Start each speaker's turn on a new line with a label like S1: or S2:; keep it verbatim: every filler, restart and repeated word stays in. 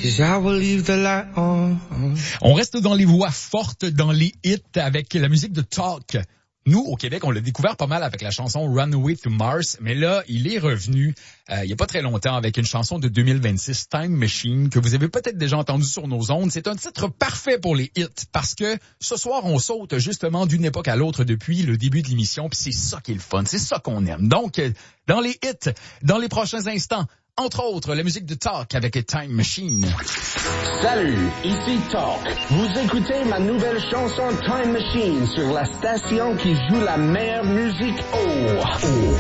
S1: 'cause I will leave the light on.
S2: On reste dans les voix fortes, dans les hits, avec la musique de Talk. Nous, au Québec, on l'a découvert pas mal avec la chanson Runaway to Mars, mais là, il est revenu euh, il y a pas très longtemps avec une chanson de deux mille vingt-six, Time Machine, que vous avez peut-être déjà entendu sur nos ondes. C'est un titre parfait pour les hits, parce que ce soir, on saute justement d'une époque à l'autre depuis le début de l'émission, puis c'est ça qui est le fun, c'est ça qu'on aime. Donc, dans les hits, dans les prochains instants, entre autres, la musique de Talk avec Time Machine.
S3: Salut, ici Talk. Vous écoutez ma nouvelle chanson Time Machine sur la station qui joue la meilleure musique. Oh, oh.